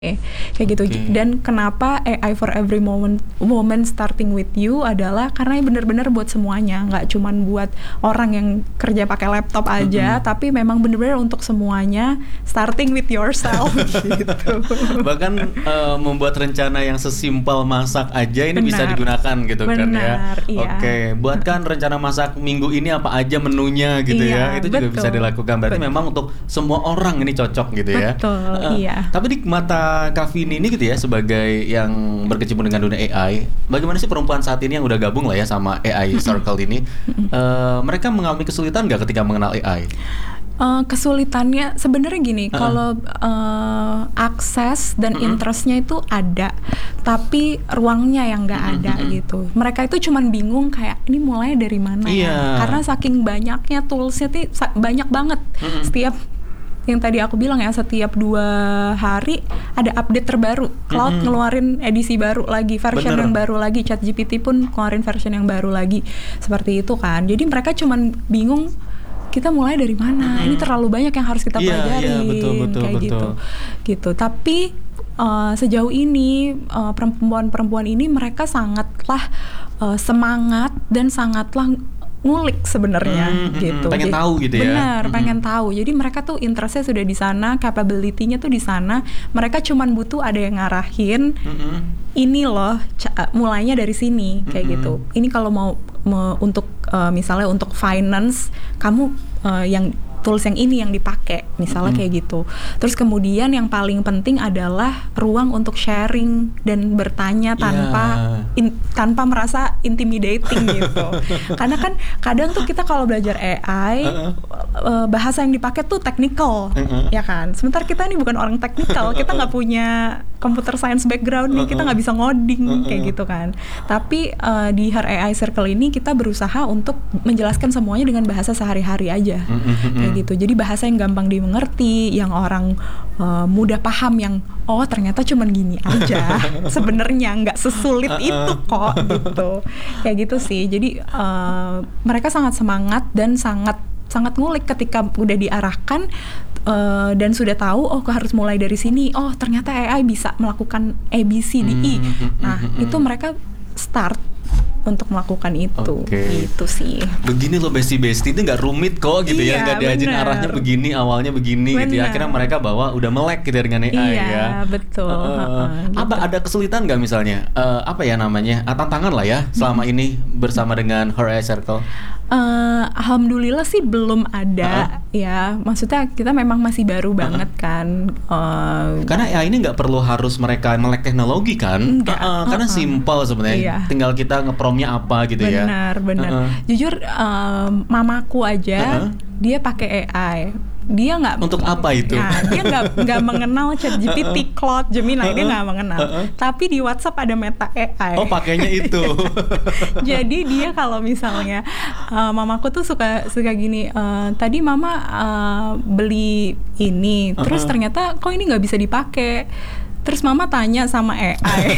kayak gitu. Dan kenapa AI for every moment starting with you adalah karena benar-benar buat semuanya, nggak cuman buat orang yang kerja pakai laptop aja, tapi memang benar-benar untuk semuanya, starting with yourself gitu. Bahkan membuat rencana yang sesimpel masak aja ini bisa digunakan gitu kan ya. Iya. Buatkan rencana masak minggu ini apa aja menunya gitu ya. Itu juga bisa dilakukan. Berarti memang untuk semua orang ini cocok gitu ya. Betul, iya. Tapi di mata Kak Vini ini gitu ya, sebagai yang berkecimpung dengan dunia AI, bagaimana sih perempuan saat ini yang udah gabung lah ya sama AI Circle ini, mereka mengalami kesulitan nggak ketika mengenal AI? Kesulitannya sebenarnya gini, kalau akses dan interestnya itu ada, tapi ruangnya yang nggak ada gitu. Mereka itu cuman bingung kayak ini mulai dari mana ya? Karena saking banyaknya toolsnya tuh banyak banget. Setiap yang tadi aku bilang ya, setiap 2 hari ada update terbaru. Cloud ngeluarin edisi baru lagi, version yang baru lagi. ChatGPT pun ngeluarin version yang baru lagi. Seperti itu kan. Jadi mereka cuman bingung, kita mulai dari mana? Ini terlalu banyak yang harus kita pelajari. Kayak gitu. Tapi sejauh ini perempuan-perempuan ini mereka sangatlah semangat dan sangatlah ngulik sebenarnya gitu. Pengen tahu gitu ya. Benar, pengen tahu. Jadi mereka tuh interestnya sudah di sana, capability-nya tuh di sana. Mereka cuman butuh ada yang ngarahin. Ini loh mulainya dari sini kayak gitu. Ini kalau mau untuk misalnya untuk finance, kamu yang tools yang ini yang dipakai misalnya kayak gitu. Terus kemudian yang paling penting adalah ruang untuk sharing dan bertanya tanpa merasa intimidating gitu. Karena kan kadang tuh kita kalau belajar AI bahasa yang dipakai tuh technical, ya kan. Sementara kita ini bukan orang technical, kita nggak punya computer science background nih, kita nggak bisa ngoding kayak gitu kan. Tapi di Her AI Circle ini kita berusaha untuk menjelaskan semuanya dengan bahasa sehari-hari aja. Gitu. Jadi bahasa yang gampang dimengerti, yang orang mudah paham, yang oh ternyata cuman gini aja. Sebenarnya nggak sesulit itu kok gitu. Kayak gitu sih. Jadi mereka sangat semangat dan sangat ngulik ketika udah diarahkan dan sudah tahu harus mulai dari sini. Oh ternyata AI bisa melakukan ABCDE. Nah itu mereka start untuk melakukan itu, gitu sih. Begini loh besti itu nggak rumit kok gitu ya, nggak diajarin arahnya begini, awalnya begini gitu ya. Akhirnya mereka bawa melek gitu dengan AI ya. Iya betul. Apa ada kesulitan nggak misalnya? Apa ya namanya? Tantangan lah ya selama ini bersama dengan Her AI Circle. Alhamdulillah sih belum ada ya. Maksudnya kita memang masih baru banget kan. Karena AI ini nggak perlu harus mereka melek teknologi kan. Karena simple sebenarnya. Tinggal kita ngepromnya apa gitu ya. Benar. Jujur mamaku aja dia pakai AI. Dia nggak untuk apa itu? Nah, dia nggak mengenal ChatGPT, Claude, Gemini, dia nggak mengenal. Tapi di WhatsApp ada Meta AI. Oh, pakainya itu. Jadi dia kalau misalnya mamaku tuh suka gini, tadi mama beli ini, terus ternyata kok ini nggak bisa dipakai. Terus mama tanya sama AI.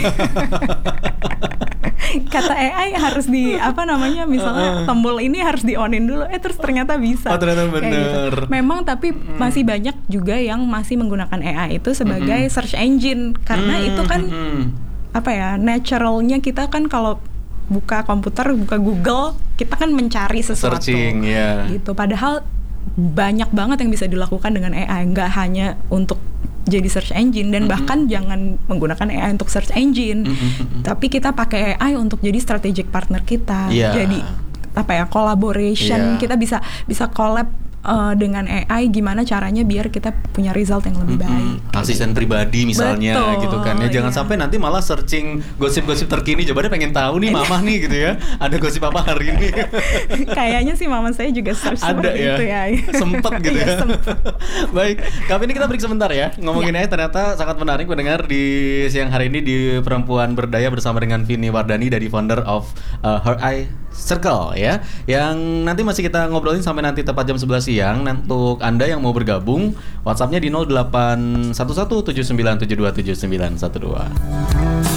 Kata AI harus misalnya tombol ini harus di-on-in dulu. Terus ternyata bisa. Oh, ternyata bener. Gitu. Memang tapi masih banyak juga yang masih menggunakan AI itu sebagai search engine. Karena itu kan naturalnya kita kan kalau buka komputer, buka Google, kita kan mencari sesuatu. Searching, gitu. Padahal banyak banget yang bisa dilakukan dengan AI. Nggak hanya untuk jadi search engine, dan bahkan jangan menggunakan AI untuk search engine, tapi kita pakai AI untuk jadi strategic partner kita. Jadi collaboration, kita bisa collab dengan AI, gimana caranya biar kita punya result yang lebih baik. Asisten pribadi misalnya. Betul, gitu kan ya. Jangan sampai nanti malah searching gosip-gosip terkini. Coba deh pengen tahu nih mamah nih gitu ya. Ada gosip apa hari ini? Kayaknya sih mama saya juga search seperti itu ya. Sempet gitu ya. Baik, kali ini kita break sebentar ya. Ngomongin AI ternyata sangat menarik mendengar di siang hari ini di Perempuan Berdaya bersama dengan Vini Wardani dari founder of Her AI Circle ya. Yang nanti masih kita ngobrolin sampai nanti tepat jam 11 siang. Untuk Anda yang mau bergabung, WhatsApp-nya di 081179727912.